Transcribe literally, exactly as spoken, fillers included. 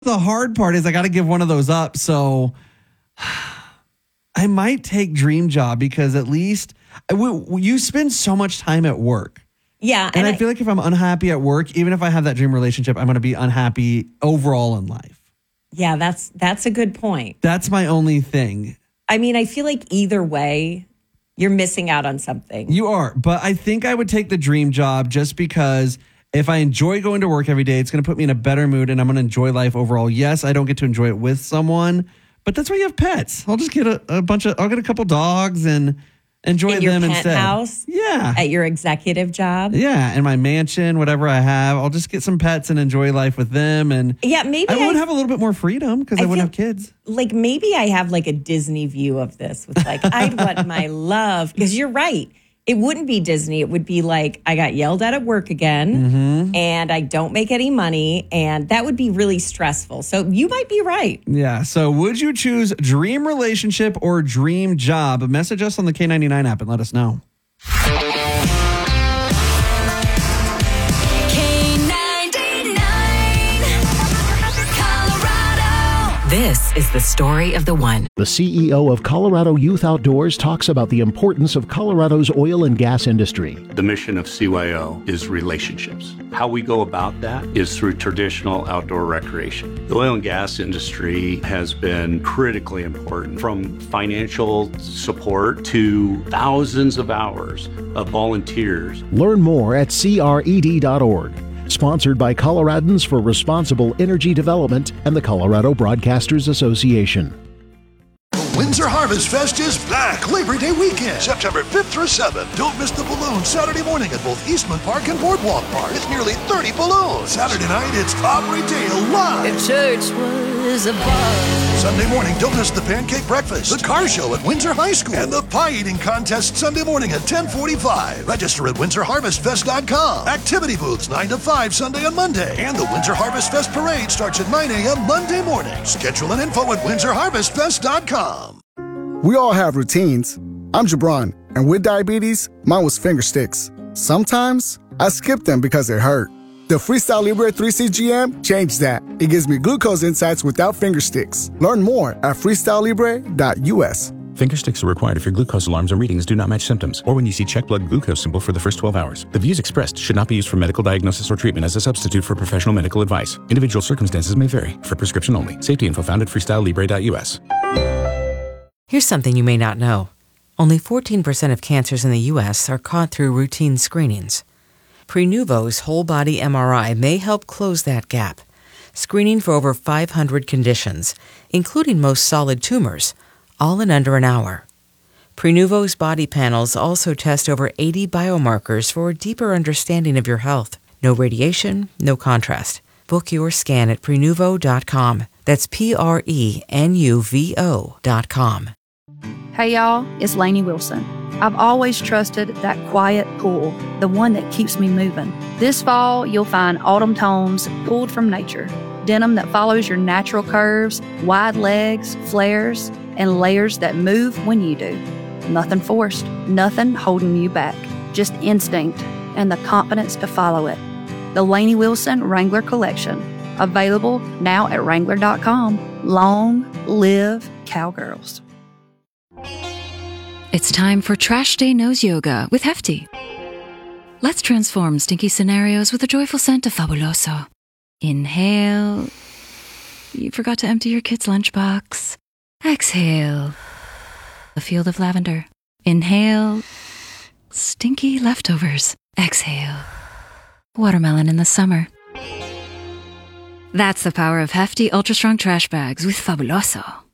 The hard part is I got to give one of those up. So I might take dream job because at least I w- you spend so much time at work. Yeah. And, and I, I feel like if I'm unhappy at work, even if I have that dream relationship, I'm going to be unhappy overall in life. Yeah, that's that's a good point. That's my only thing. I mean, I feel like either way, you're missing out on something. You are. But I think I would take the dream job just because if I enjoy going to work every day, it's going to put me in a better mood and I'm going to enjoy life overall. Yes, I don't get to enjoy it with someone, but that's why you have pets. I'll just get a, a bunch of, I'll get a couple dogs and enjoy in your them instead. Penthouse, yeah. At your executive job. Yeah. In my mansion, whatever I have, I'll just get some pets and enjoy life with them. And yeah, maybe I would I, have a little bit more freedom because I, I wouldn't have kids. Like maybe I have like a Disney view of this with like, I'd want my love. Because you're right. It wouldn't be Disney. It would be like, I got yelled at at work again mm-hmm. and I don't make any money. And that would be really stressful. So you might be right. Yeah. So would you choose dream relationship or dream job? Message us on the K ninety-nine app and let us know. This is the story of the one. The C E O of Colorado Youth Outdoors talks about the importance of Colorado's oil and gas industry. The mission of C Y O is relationships. How we go about that is through traditional outdoor recreation. The oil and gas industry has been critically important, from financial support to thousands of hours of volunteers. Learn more at C R E D dot org. Sponsored by Coloradans for Responsible Energy Development and the Colorado Broadcasters Association. Windsor Harvest Fest is back Labor Day weekend, September fifth through seventh. Don't miss the balloons Saturday morning at both Eastman Park and Boardwalk Park with nearly thirty balloons. Saturday night, it's Aubrey Dale live. If church was a bar. Sunday morning, don't miss the pancake breakfast, the car show at Windsor High School, and the pie eating contest Sunday morning at ten forty-five. Register at windsor harvest fest dot com. Activity booths nine to five Sunday and Monday. And the Windsor Harvest Fest Parade starts at nine a.m. Monday morning. Schedule and info at windsor harvest fest dot com. We all have routines. I'm Jabron, and with diabetes, mine was finger sticks. Sometimes, I skip them because they hurt. The Freestyle Libre three C G M changed that. It gives me glucose insights without finger sticks. Learn more at freestyle libre dot u s. Finger sticks are required if your glucose alarms and readings do not match symptoms, or when you see check blood glucose symbol for the first twelve hours. The views expressed should not be used for medical diagnosis or treatment as a substitute for professional medical advice. Individual circumstances may vary. For prescription only. Safety info found at freestyle libre dot u s. Here's something you may not know. Only fourteen percent of cancers in the U S are caught through routine screenings. Prenuvo's whole-body M R I may help close that gap, screening for over five hundred conditions, including most solid tumors, all in under an hour. Prenuvo's body panels also test over eighty biomarkers for a deeper understanding of your health. No radiation, no contrast. Book your scan at prenuvo dot com. That's P R E N U V O dot com. Hey y'all, it's Lainey Wilson. I've always trusted that quiet pull, the one that keeps me moving. This fall, you'll find autumn tones pulled from nature. Denim that follows your natural curves, wide legs, flares, and layers that move when you do. Nothing forced, nothing holding you back. Just instinct and the confidence to follow it. The Lainey Wilson Wrangler Collection. Available now at wrangler dot com. Long live Cowgirls. It's time for Trash Day Nose Yoga with Hefty. Let's transform stinky scenarios with a joyful scent of Fabuloso. Inhale. You forgot to empty your kid's lunchbox. Exhale. A field of lavender. Inhale. Stinky leftovers. Exhale. Watermelon in the summer. That's the power of Hefty Ultra Strong Trash Bags with Fabuloso.